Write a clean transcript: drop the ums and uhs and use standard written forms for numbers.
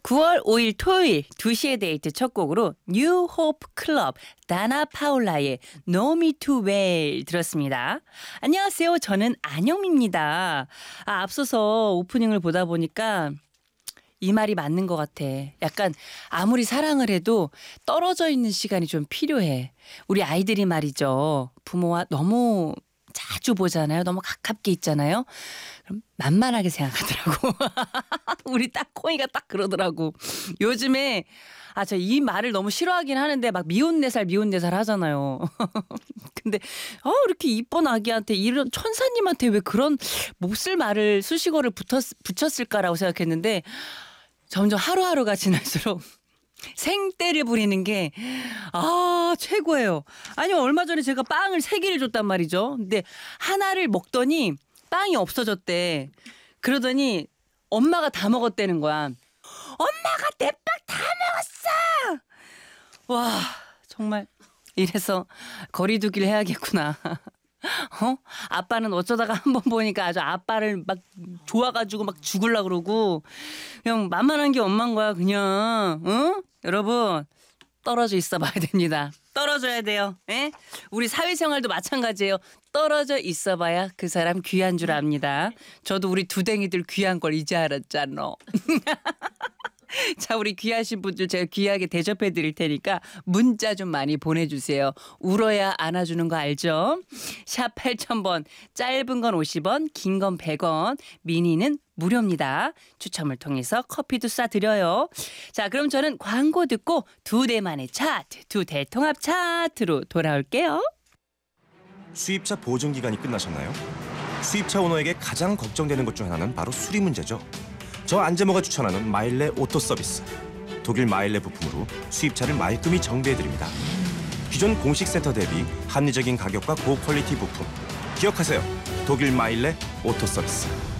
9월 5일 토요일 2시의 데이트 첫 곡으로 뉴 호프 클럽 다나 파울라의 No Me Too Well 들었습니다. 안녕하세요. 저는 안영미입니다. 앞서서 오프닝을 보다 보니까 이 말이 맞는 것 같아. 약간 아무리 사랑을 해도 떨어져 있는 시간이 좀 필요해. 우리 아이들이 말이죠. 부모와 너무 자주 보잖아요. 너무 가깝게 있잖아요. 그럼 만만하게 생각하더라고. 우리 딱콩이가 딱 그러더라고. 요즘에 저 이 말을 너무 싫어하긴 하는데 막 미운 네 살 하잖아요. 근데 이렇게 이쁜 아기한테 이런 천사님한테 왜 그런 몹쓸 말을 수식어를 붙였을까라고 생각했는데 점점 하루하루가 지날수록 생떼를 부리는 게 최고예요. 아니 얼마 전에 제가 빵을 3개를 줬단 말이죠. 근데 하나를 먹더니 빵이 없어졌대. 그러더니 엄마가 다 먹었다는 거야. 엄마가 내 빵 다 먹었어. 와 정말 이래서 거리두기를 해야겠구나. 아빠는 어쩌다가 한번 보니까 아주 아빠를 막 좋아가지고 막 죽을라 그러고 그냥 만만한 게 엄만 거야 그냥. 여러분 떨어져 있어 봐야 됩니다. 떨어져야 돼요. 에? 우리 사회생활도 마찬가지예요. 떨어져 있어 봐야 그 사람 귀한 줄 압니다. 저도 우리 두댕이들 귀한 걸 이제 알았잖아. 자, 우리 귀하신 분들 제가 귀하게 대접해 드릴 테니까 문자 좀 많이 보내주세요. 울어야 안아주는 거 알죠? 샵 8000번, 짧은 건 50원, 긴 건 100원, 미니는 무료입니다. 추첨을 통해서 커피도 쏴드려요. 자, 그럼 저는 광고 듣고 2대만의 차트, 2대 통합 차트로 돌아올게요. 수입차 보증 기간이 끝나셨나요? 수입차 오너에게 가장 걱정되는 것 중 하나는 바로 수리 문제죠. 저 안재모가 추천하는 마일레 오토 서비스. 독일 마일레 부품으로 수입차를 말끔히 정비해드립니다. 기존 공식 센터 대비 합리적인 가격과 고퀄리티 부품. 기억하세요. 독일 마일레 오토 서비스.